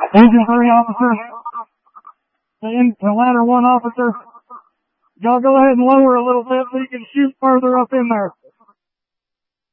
Engine 3 officer, the ladder 1 officer, y'all go ahead and lower a little bit so you can shoot further up in there.